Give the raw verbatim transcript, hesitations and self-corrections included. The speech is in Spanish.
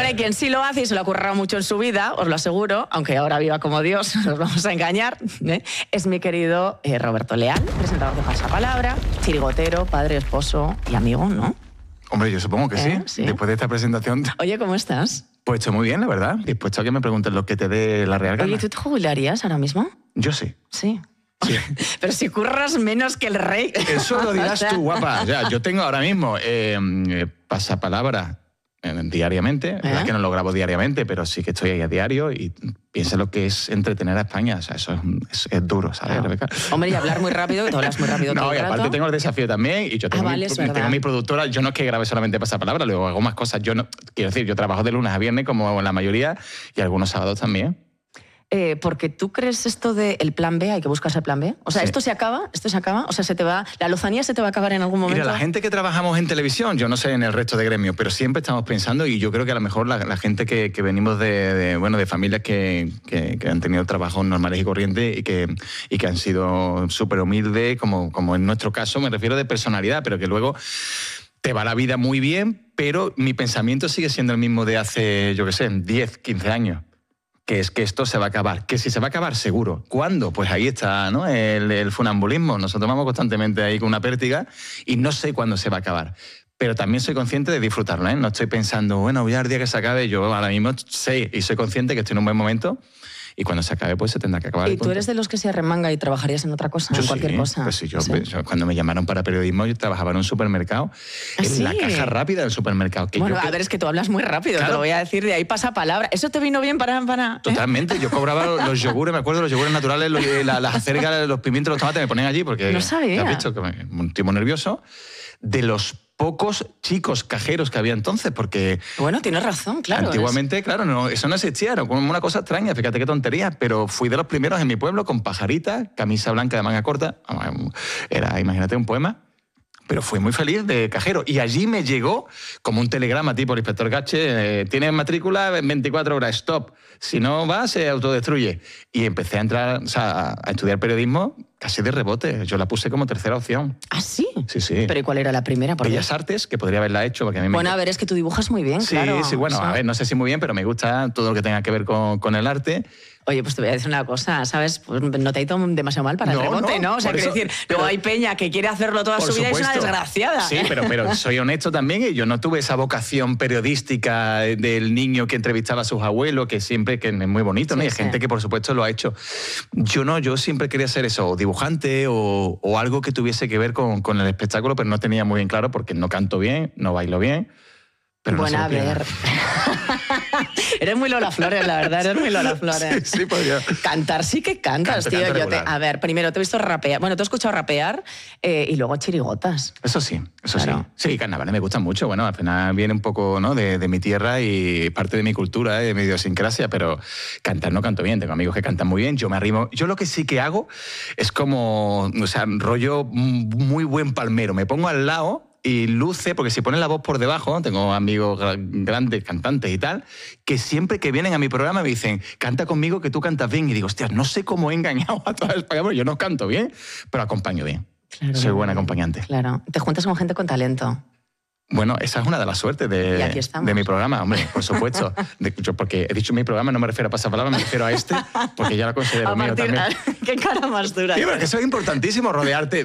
Hombre, quien sí lo hace y se lo ha currado mucho en su vida, os lo aseguro, aunque ahora viva como Dios, nos vamos a engañar, ¿eh? Es mi querido eh, Roberto Leal, presentador de Pasapalabra, chirigotero, padre, esposo y amigo, ¿no? Hombre, yo supongo que ¿Eh? sí. sí. Después de esta presentación... Oye, ¿cómo estás? Pues estoy muy bien, la verdad. Dispuesto a que me pregunten lo que te dé la real gana. Oye, ¿tú te jubilarías ahora mismo? Yo sí. Sí. Sí. Pero si curras menos que el rey. Eso lo dirás O sea... tú, guapa. Ya, yo tengo ahora mismo eh, eh, pasapalabra eh, diariamente. ¿Eh? Es que no lo grabo diariamente, pero sí que estoy ahí a diario y piensa lo que es entretener a España. O sea, eso es, es, es duro, ¿sabes, no. Rebeca? Hombre, y hablar muy rápido, que tú hablas muy rápido todo No, el y aparte rato. tengo el desafío también. Y yo tengo, ah, vale, mi, tengo mi productora. Yo no es que grabe solamente pasapalabra, luego hago más cosas. Yo no, quiero decir, yo trabajo de lunes a viernes, como la mayoría, y algunos sábados también. Eh, porque tú crees esto del plan B, hay que buscarse el plan B. O sea, sí. esto se acaba, esto se acaba, o sea, se te va, la lozanía se te va a acabar en algún momento. Mira, la gente que trabajamos en televisión, yo no sé en el resto de gremios, pero siempre estamos pensando, y yo creo que a lo mejor la, la gente que, que venimos de, de, bueno, de familias que, que, que han tenido trabajos normales y corrientes y que, y que han sido súper humildes, como, como en nuestro caso, me refiero de personalidad, pero que luego te va la vida muy bien, pero mi pensamiento sigue siendo el mismo de hace, yo qué sé, diez, quince años. Que es que esto se va a acabar. Que si se va a acabar, seguro. ¿Cuándo? Pues ahí está, ¿no? el, el funambulismo. Nosotros vamos constantemente ahí con una pértiga y no sé cuándo se va a acabar. Pero también soy consciente de disfrutarlo, ¿eh? No estoy pensando, bueno, ya el día que se acabe, yo ahora mismo sé y soy consciente que estoy en un buen momento y cuando se acabe, pues se tendrá que acabar. ¿Y tú eres de los que se arremanga y trabajarías en otra cosa, yo en cualquier sí, cosa? Pues sí, yo, ¿Sí? yo, cuando me llamaron para periodismo, yo trabajaba en un supermercado, ¿Ah, en sí? la caja rápida del supermercado. Que bueno, yo, a ver, es que tú hablas muy rápido, claro. Te lo voy a decir, de ahí pasa palabra. ¿Eso te vino bien para...? para Totalmente, ¿eh? Yo cobraba los yogures, me acuerdo, los yogures naturales, los, la, las acergas, los pimientos, los tomates, me ponían allí porque... No sabía. ¿Has visto? Que me, un tipo nervioso. De los pocos chicos cajeros que había entonces, porque... Bueno, tienes razón, claro. Antiguamente, es... claro, no, eso no existía, era como una cosa extraña, fíjate qué tontería, pero fui de los primeros en mi pueblo con pajarita, camisa blanca de manga corta, era, imagínate, un poema, pero fui muy feliz de cajero. Y allí me llegó como un telegrama tipo el inspector Gache, eh, tienes matrícula en veinticuatro horas, stop, si no va se autodestruye. Y empecé a entrar, o sea, a estudiar periodismo casi de rebote. Yo la puse como tercera opción. ¿Ah, sí? Sí, sí. ¿Pero y cuál era la primera? Por Bellas Artes, que podría haberla hecho. Porque a mí me bueno, a ver, es que tú dibujas muy bien, sí, claro. Sí, sí, bueno, o sea... a ver, no sé si muy bien, pero me gusta todo lo que tenga que ver con, con el arte. Oye, pues te voy a decir una cosa, ¿sabes? Pues no te ha ido demasiado mal para no, el rebote, ¿no? ¿no? O sea, quiero decir, pero, luego hay peña que quiere hacerlo toda su vida y es una desgraciada. Sí, ¿eh? pero, pero soy honesto también y yo no tuve esa vocación periodística del niño que entrevistaba a sus abuelos, que siempre, que es muy bonito, ¿no? Sí, y hay sí. gente que por supuesto lo ha hecho. Yo no, yo siempre quería ser eso, dibujante o, o algo que tuviese que ver con, con el espectáculo, pero no tenía muy bien claro porque no canto bien, no bailo bien. Pero bueno, no a ver. Eres muy Lola Flores, la verdad, eres muy Lola Flores. Sí, sí, pues yo. Cantar sí que cantas, canto, tío. canto Yo te, a ver, primero te he visto rapear. Bueno, te he escuchado rapear eh, y luego chirigotas. Eso sí, eso claro. sí. Sí, carnavales me gustan mucho. Bueno, al final viene un poco, ¿no? de, de mi tierra y parte de mi cultura, ¿eh? de mi idiosincrasia, pero cantar no canto bien. Tengo amigos que cantan muy bien, yo me arrimo. Yo lo que sí que hago es como, o sea, rollo muy buen palmero. Me pongo al lado y luce, porque si ponen la voz por debajo, tengo amigos grandes, cantantes y tal, que siempre que vienen a mi programa me dicen, canta conmigo que tú cantas bien. Y digo, hostia, no sé cómo he engañado a toda España, porque yo no canto bien, pero acompaño bien. Claro, soy buen acompañante. Claro. Te juntas con gente con talento. Bueno, esa es una de las suertes de, de mi programa, hombre, por supuesto. De, yo, porque he dicho mi programa, no me refiero a pasapalabra, me refiero a este, porque ya lo considero a mío partir, también. Qué cara más dura. Sí, pero que eso es importantísimo, rodearte